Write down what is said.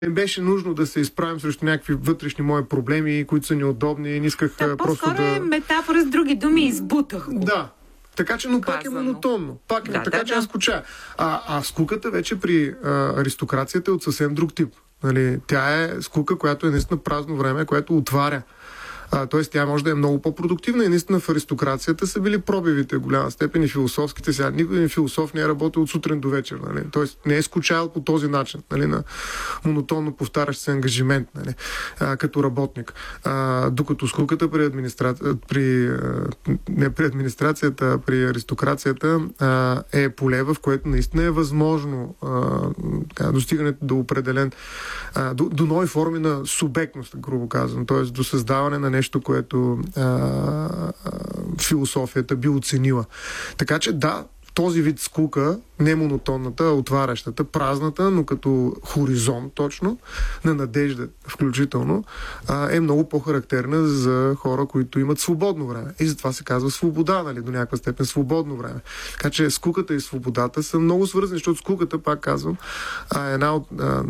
не беше нужно да се изправим срещу някакви вътрешни мои проблеми, които са неудобни. Не исках просто да... е метафора с други думи, избутах го. Да. Така че, но пак е монотонно. Аз скуча. А скуката вече при аристокрацията е от съвсем друг тип. Нали? Тя е скука, която е наистина празно време, което отваря. Тоест тя може да е много по-продуктивна и наистина в аристокрацията са били пробивите в голяма степен и философските. Сега никой философ не е работил от сутрин до вечер. Нали? Тоест не е скучал по този начин, нали? На монотонно повтарящ се ангажимент, нали? Като работник. Докато скуката при аристокрацията е поле, в което наистина е възможно достигането до определен до нови форми на субектност, грубо казвам. Тоест до създаване на нещо, което философията би оценила. Така че да, този вид скука, не монотонната, а отварящата, празната, но като хоризонт точно, на надежда включително, е много по-характерна за хора, които имат свободно време. И затова се казва свобода, нали, до някаква степен свободно време. Така че скуката и свободата са много свързани, защото скуката, пак казвам, една от